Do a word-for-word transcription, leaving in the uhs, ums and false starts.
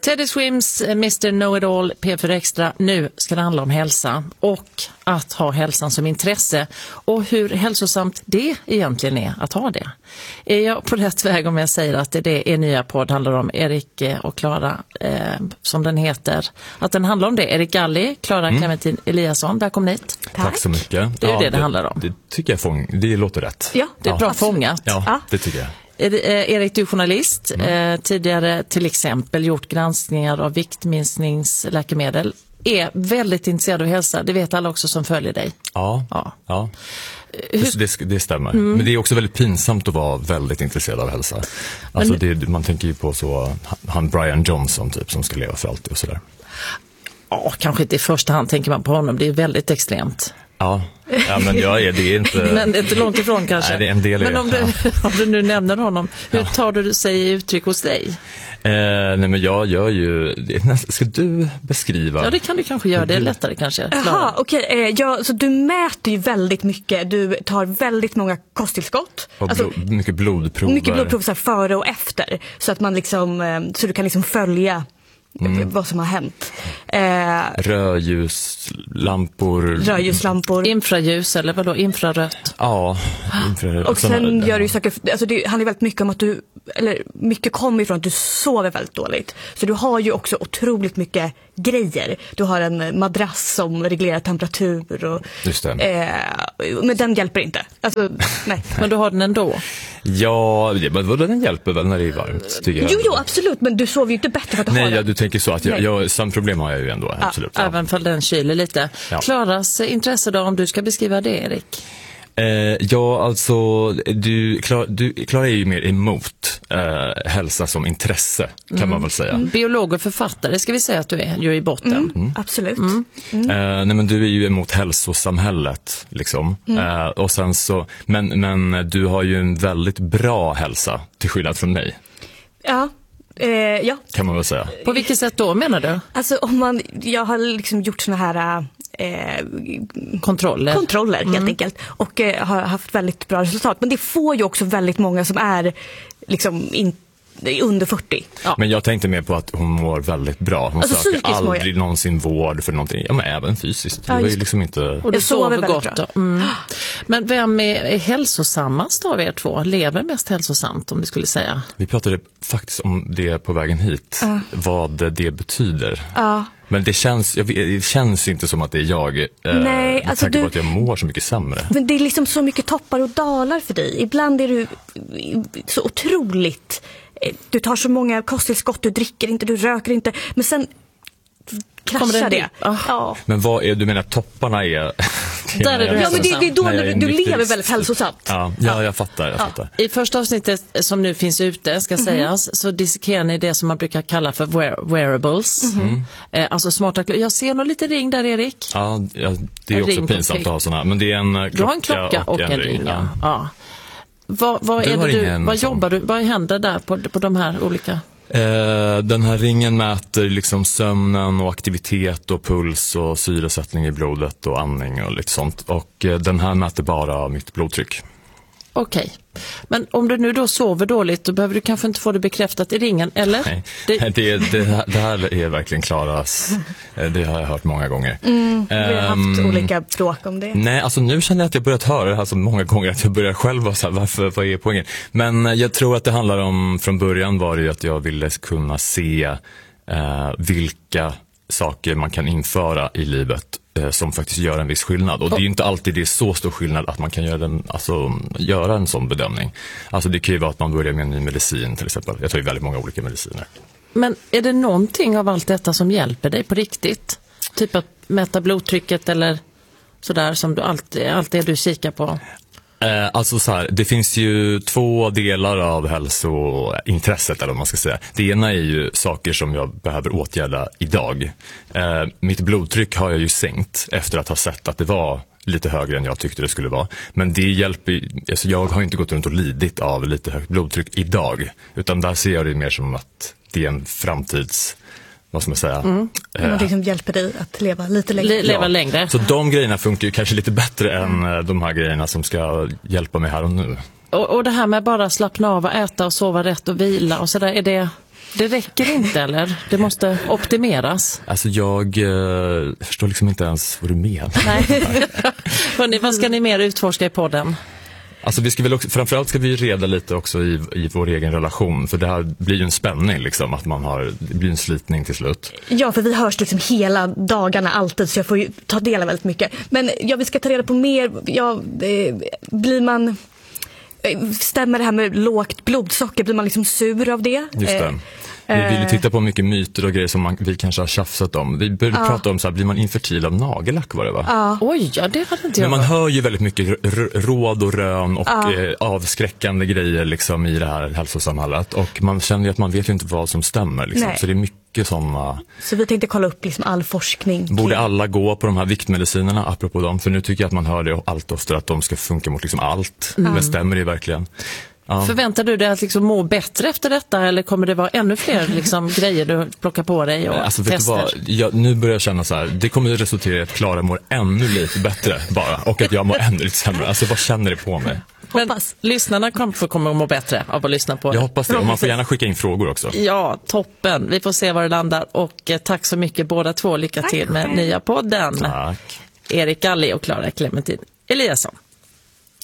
Teddy Swims mister Know-It-All P fyra Extra. Nu ska det handla om hälsa och att ha hälsan som intresse och hur hälsosamt det egentligen är att ha det. Är jag på rätt väg om jag säger att det är nya podd handlar om Erik och Klara eh, som den heter. Att den handlar om det. Erik Galli, Klara mm. Clementin Eliasson, välkommen hit. Tack. Tack så mycket. Det är ju ja, det det, det handlar om. Det tycker jag fång, det låter rätt. Ja, det är ja. bra fångat. Ja, ja, det tycker jag. Erik, du är journalist, Mm. eh, tidigare till exempel gjort granskningar av viktminskningsläkemedel. Är väldigt intresserad av hälsa, det vet alla också som följer dig. Ja, ja. ja. Det, det, det stämmer. Mm. Men det är också väldigt pinsamt att vara väldigt intresserad av hälsa. Alltså Men, det, man tänker ju på så han Brian Johnson typ som ska leva för alltid och sådär. Ja, kanske inte i första hand tänker man på honom, det är väldigt extremt. Ja, ja men jag är, det är inte... men det är inte långt ifrån kanske. Nej, det är en del men om du, ja. om du nu nämner honom, hur ja. tar du sig i uttryck hos dig? Eh, nej men jag gör ju... Ska du beskriva? Ja, det kan du kanske göra, det är lättare kanske. Jaha, okej. Okay. Eh, ja, så du mäter ju väldigt mycket, du tar väldigt många kosttillskott. Och alltså, blod, mycket blodprover. Mycket blodprover så här, före och efter. Så att man liksom, eh, så du kan liksom följa... Mm. vad som har hänt. Eh, Rödljuslampor. Rödljuslampor. Infraljus eller vadå? Infrarött. Ja. Infrarött. Och sen gör du ju saker, alltså det handlar väldigt mycket om att du, eller mycket kommer ifrån att du sover väldigt dåligt. Så du har ju också otroligt mycket grejer. Du har en madrass som reglerar temperatur och, just det. Eh, men den hjälper inte. Alltså, nej. Men du har den ändå? Ja, men den hjälper väl när det är varmt, tycker jag. Jo, jo, absolut, men du sover ju inte bättre för att du nej, har ja, den. du tänker så att jag, jag, samma problem har jag ju ändå, ja, absolut. Ja. Även för den kyler lite. Ja. Klaras intresse då, om du ska beskriva det, Erik? Eh, ja, alltså du, Klar, du Klara är ju mer emot eh, hälsa som intresse, kan mm. man väl säga. Mm. Biolog och författare ska vi säga att du är ju i botten. Mm. Mm. Absolut. Mm. Mm. Eh, nej, men du är ju emot hälsosamhället liksom. Mm. Eh, och sen så, men, men du har ju en väldigt bra hälsa till skillnad från mig. Ja. Eh, ja. Kan man väl säga. På vilket sätt då, menar du? Alltså om man, jag har liksom gjort såna här eh, kontroller, kontroller helt mm. enkelt och eh, har haft väldigt bra resultat. Men det får ju också väldigt många som är liksom inte under fyrtio. Ja. Men jag tänkte mer på att hon mår väldigt bra. Hon alltså, söker aldrig någonsin vård för någonting. Ja, men även fysiskt. Det ja, var ju liksom inte... Och du sover gott. Mm. Men vem är, är hälsosammast av er två? Lever mest hälsosamt, om du skulle säga? Vi pratade faktiskt om det på vägen hit. Uh. Vad det betyder. Ja. Uh. Men det känns, jag vet, det känns inte som att det är jag. Eh, Nej, med alltså tanke du, på att jag mår så mycket sämre. Men det är liksom så mycket toppar och dalar för dig. Ibland är du så otroligt... Du tar så många kosttillskott, du dricker inte, du röker inte. Men sen kraschar det. Oh. Ja. Men vad är, du menar topparna är... Där är du ja, men det, det är då Nej, när du, du lever väldigt hälsosamt. Ja, ja, jag fattar. Jag ja. fattar. I första avsnittet som nu finns ute, ska mm-hmm. sägas, så dissekerar ni det som man brukar kalla för wear- wearables. Mm-hmm. Eh, alltså smarta klockan. Jag ser nog lite ring där, Erik. Ja, ja det är en också pinsamt att ha sådana. Men det är en klocka, du har en klocka och, och en, en ring. Ja. Ja. Vad, vad, är det du, vad jobbar du, vad händer där på, på de här olika? Eh, den här ringen mäter liksom sömnen och aktivitet och puls och syresättning i blodet och andning och lite sånt. Och eh, den här mäter bara mitt blodtryck. Okej. Okay. Men om du nu då sover dåligt, då behöver du kanske inte få det bekräftat i ringen, eller? Nej, det, det, det, det här är verkligen Klaras. Det har jag hört många gånger. Mm, vi har haft um, olika bråk om det. Nej, alltså nu känner jag att jag börjat höra det här så många gånger att jag börjar själv vara så här, varför, vad är poängen? Men jag tror att det handlar om, från början var det ju att jag ville kunna se eh, vilka saker man kan införa i livet som faktiskt gör en viss skillnad. Och det är ju inte alltid det är så stor skillnad att man kan göra, den, alltså, göra en sån bedömning. Alltså det kan ju vara att man börjar med en ny medicin till exempel. Jag tar ju väldigt många olika mediciner. Men är det någonting av allt detta som hjälper dig på riktigt? Typ att mäta blodtrycket eller sådär som du alltid, allt det du kikar på? Eh, alltså så här, det finns ju två delar av hälsointresset eller vad man ska säga. Det ena är ju saker som jag behöver åtgärda idag. Eh, mitt blodtryck har jag ju sänkt efter att ha sett att det var lite högre än jag tyckte det skulle vara. Men det hjälper, alltså jag har inte gått runt och lidit av lite högt blodtryck idag. Utan där ser jag det mer som att det är en framtids... vad ska man säga? Mm. Någonting som hjälper dig att leva lite längre. Le- leva ja. längre. Så de grejerna funkar ju kanske lite bättre mm. än de här grejerna som ska hjälpa mig här och nu. Och, och det här med bara slappna av och äta och sova rätt och vila och sådär, är det... Det räcker inte, eller? Det måste optimeras. Alltså jag eh, förstår liksom inte ens vad du menar. Nej. Hörrni, vad ska ni mer utforska i podden? Alltså vi ska väl också, framförallt ska vi reda lite också i, i vår egen relation, för det här blir ju en spänning liksom, att man har, det blir en slitning till slut. Ja, för vi hörs liksom hela dagarna alltid, så jag får ju ta del av väldigt mycket. Men ja, vi ska ta reda på mer. Ja, eh, blir man... Stämmer det här med lågt blodsocker? Blir man liksom sur av det? Just det. Vi vill ju titta på mycket myter och grejer som man, vi kanske har tjafsat om. Vi började ja. prata om så här, blir man infertil av nagellack, var det va? Ja. Oj, ja, det hade inte jag. Men man hör ju väldigt mycket r- råd och rön och ja. eh, avskräckande grejer liksom i det här hälsosamhället. Och man känner ju att man vet ju inte vad som stämmer liksom. Så det är mycket sådana... Så vi tänkte kolla upp liksom all forskning. Borde alla gå på de här viktmedicinerna apropå dem? För nu tycker jag att man hör det allt oftare att de ska funka mot liksom allt. Mm. Men stämmer det verkligen? Ja. Förväntar du dig att liksom må bättre efter detta, eller kommer det vara ännu fler liksom grejer du plockar på dig och alltså, tester? Vet du vad? Jag, nu börjar jag känna så här, det kommer resultera i att Klara mår ännu lite bättre bara, och att jag mår ännu lite sämre. Alltså vad känner det på mig? Men lyssnarna kommer få komma och må bättre av att lyssna på det. Jag hoppas det, och man får gärna skicka in frågor också. Ja, toppen. Vi får se var det landar, och eh, tack så mycket båda två. Lycka till med nya podden. Tack. Erik Galli och Klara Clementin Eliasson.